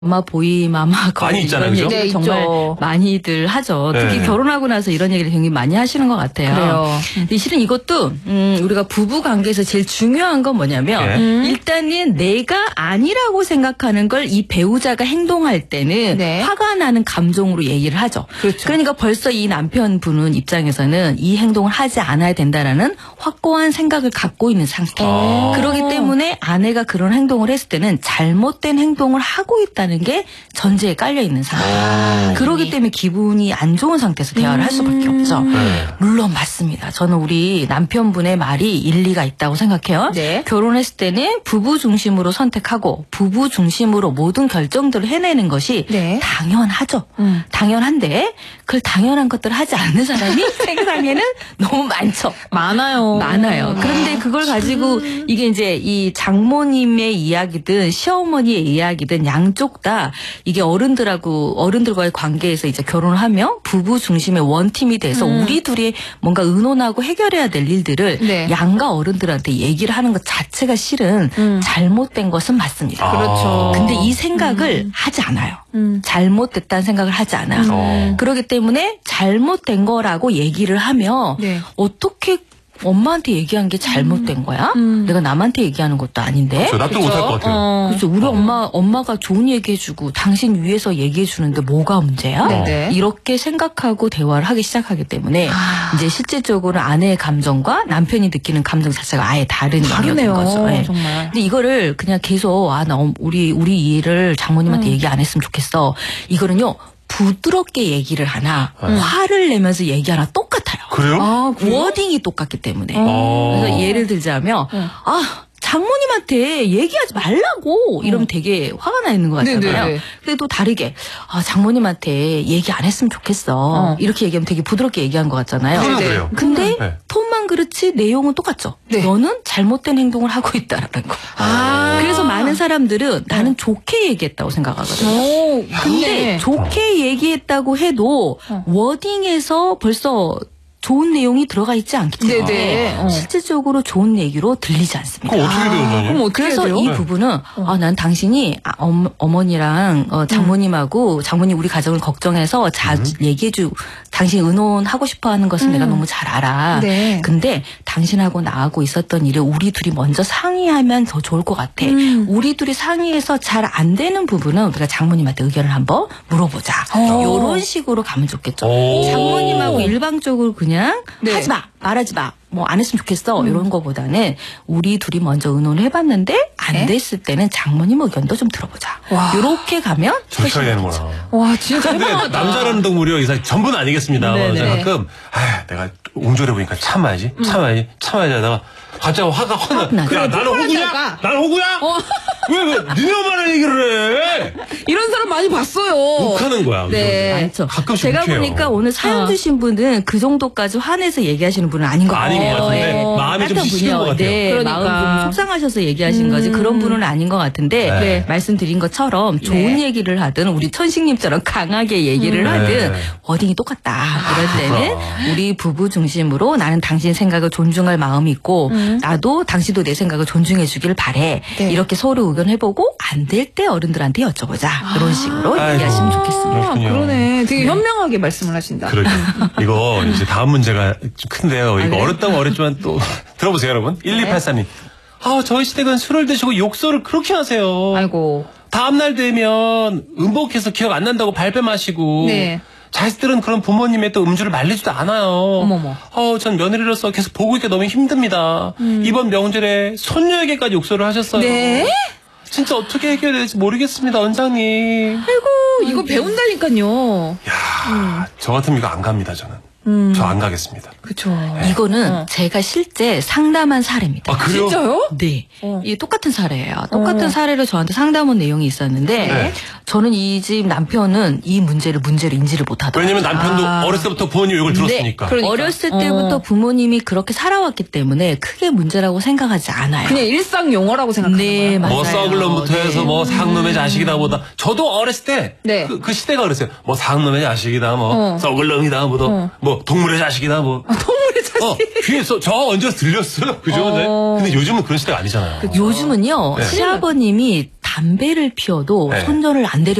마마 보이 마마 거의 많이 있잖아요, 이런 그죠? 얘기를 네, 정말 있죠. 많이들 하죠. 특히 네. 결혼하고 나서 이런 얘기를 굉장히 많이 하시는 것 같아요. 그래요. 근데 실은 이것도 우리가 부부 관계에서 제일 중요한 건 뭐냐면 네. 일단은 내가 아니라고 생각하는 걸 이 배우자가 행동할 때는 네. 화가 나는 감정으로 얘기를 하죠. 그렇죠. 그러니까 벌써 이 남편분은 입장에서는 이 행동을 하지 않아야 된다라는 확고한 생각을 갖고 있는 상태. 그렇기 때문에 아내가 그런 행동을 했을 때는 잘못된 행동을 하고 있다는 게 전제에 깔려 있는 상태. 그렇기 때문에 기분이 안 좋은 상태에서 대화를 할 수밖에 없죠. 네. 물론 맞습니다. 저는 우리 남편분의 말이 일리가 있다고 생각해요. 네. 결혼했을 때는 부부 중심으로 선택하고 부부 중심으로 모든 결정들을 해내는 것이 네. 당연하죠. 당연한데 그걸 당연한 것들을 하지 않는 사람이 세상에는 너무 많죠. 많아요. 그런데 그걸 가지고 이게 이제 이 장모님의 이야기든 시어머니의 이야기든 양쪽 다 이게 어른들과의 관계에서 이제 결혼을 하며 부부 중심의 원팀이 돼서 우리 둘이 뭔가 의논하고 해결해야 될 일들을 네. 양가 어른들한테 얘기를 하는 것 자체가 실은 잘못된 것은 맞습니다. 그렇죠. 근데 이 생각을 하지 않아요. 잘못됐다는 생각을 하지 않아요. 그렇기 때문에 잘못된 거라고 얘기를 하며 네. 어떻게 엄마한테 얘기한 게 잘못된 거야? 내가 남한테 얘기하는 것도 아닌데. 저 납득 못할 것 같아요. 그렇죠. 우리 엄마가 좋은 얘기해주고 당신 위해서 얘기해주는데 뭐가 문제야? 네네. 이렇게 생각하고 대화를 하기 시작하기 때문에 이제 실질적으로 아내의 감정과 남편이 느끼는 감정 자체가 아예 다른 영역인 다르네요. 거죠. 네. 정말. 근데 이거를 그냥 계속 나 우리 이 일을 장모님한테 얘기 안 했으면 좋겠어. 이거는요. 부드럽게 얘기를 하나 화를 내면서 얘기하나 똑같아요. 그래요? 워딩이 똑같기 때문에. 그래서 예를 들자면 장모님한테 얘기하지 말라고 이러면 되게 화가 나 있는 것 같잖아요. 네네. 근데 또 다르게 장모님한테 얘기 안 했으면 좋겠어. 이렇게 얘기하면 되게 부드럽게 얘기한 것 같잖아요. 저는 그래요. 근데 네. 톤만 그렇지 내용은 똑같죠. 네. 너는 잘못된 행동을 하고 있다라는 거. 그래서 많은 사람들은 나는 좋게 얘기했다고 생각하거든요. 오, 근데 네. 좋게 얘기했다고 해도 워딩에서 벌써 좋은 내용이 들어가 있지 않기 때문에 네네. 실질적으로 좋은 얘기로 들리지 않습니다. 그럼 어떻게 돼요, 선생님? 그럼 어떻게 그래서 해야 돼요? 이 부분은 난 당신이 어머니랑 장모님하고 장모님 우리 가정을 걱정해서 자주 얘기해주고 당신이 의논하고 싶어하는 것은 내가 너무 잘 알아. 네. 근데 당신하고 나하고 있었던 일을 우리 둘이 먼저 상의하면 더 좋을 것 같아. 우리 둘이 상의해서 잘 안 되는 부분은 우리가 장모님한테 의견을 한번 물어보자. 이런 식으로 가면 좋겠죠. 장모님하고 일방적으로 그냥 네. 하지 마, 말하지 마. 뭐 안 했으면 좋겠어. 이런 거보다는 우리 둘이 먼저 의논을 해봤는데 안 네. 됐을 때는 장모님 의견도 좀 들어보자. 와. 이렇게 가면 저렇게 해야 되는구나. 와, 진짜 근데 해방하다. 남자라는 동물이요. 이상 전부는 아니겠습니다. 네네. 그래서 가끔 내가 옹졸해 보니까 참아야지 하다가 갑자기 화가 확 나. 나죠. 야, 나는 호구야? 나는 호구야? 왜 니네 엄마랑 얘기를 해? 이런 사람 많이 봤어요. 욕하는 거야. 네. 많죠. 가끔씩 제가 욕해요. 보니까 오늘 사연 주신 분은 그 정도까지 화내서 얘기하시는 분은 아닌 것 같아요. 아닌 것 같은데 네. 마음이 좀 따뜻한 식은 것 분이요. 같아요. 네, 그러니까. 마음 좀 속상하셔서 얘기하신 거지. 그런 분은 아닌 것 같은데 네. 말씀드린 것처럼 좋은 네. 얘기를 하든 우리 천식님처럼 강하게 얘기를 하든 네. 워딩이 똑같다. 그럴 때는 우리 부부 중심으로 나는 당신 생각을 존중할 마음이 있고 나도 당신도 내 생각을 존중해 주길 바래. 네. 이렇게 서로 의견해보고 안 될 때 어른들한테 여쭤보자. 그런 식으로 아이고. 얘기하시면 좋겠습니다. 그렇군요. 그러네. 되게 현명하게 말씀을 하신다. 그러게. 이거 이제 다음 문제가 좀 큰데요. 이거 그래요? 어렵다고 어렵지만 또 들어보세요, 여러분. 1283님. 저희 시댁은 술을 드시고 욕설을 그렇게 하세요. 아이고. 다음날 되면 음복해서 기억 안 난다고 발뺌하시고. 네. 자식들은 그런 부모님의 또 음주를 말리지도 않아요. 어머머. 전 며느리로서 계속 보고 있기가 너무 힘듭니다. 이번 명절에 손녀에게까지 욕설을 하셨어요. 네? 진짜 어떻게 해결해야 될지 모르겠습니다, 원장님. 아이고, 이거 배운다니까요. 야, 저 같으면 이거 안 갑니다, 저는. 저 안 가겠습니다. 그쵸. 이거는 제가 실제 상담한 사례입니다. 아, 그래요? 진짜요? 네. 이 똑같은 사례예요. 똑같은 사례로 저한테 상담 온 내용이 있었는데 네. 저는 이 집 남편은 이 문제를 인지를 못하더라고요. 왜냐면 남편도 어렸을 때부터 부모님 욕을 들었으니까. 그러니까. 어렸을 때부터 부모님이 그렇게 살아왔기 때문에 크게 문제라고 생각하지 않아요. 그냥 일상 용어라고 생각하는 네, 거예요. 맞아요. 뭐 썩을 놈부터 네. 해서 뭐 상놈의 자식이다 보다. 저도 어렸을 때 네. 그 시대가 그랬어요. 뭐 상놈의 자식이다, 뭐 썩을 놈이다, 뭐 동물의 자식이다, 뭐. 동물의 자식. 귀에서 저 언제서 들렸어요. 그죠? 근데 요즘은 그런 시대가 아니잖아요. 요즘은요 네. 시아버님이 담배를 피워도 네. 손녀를 안 데려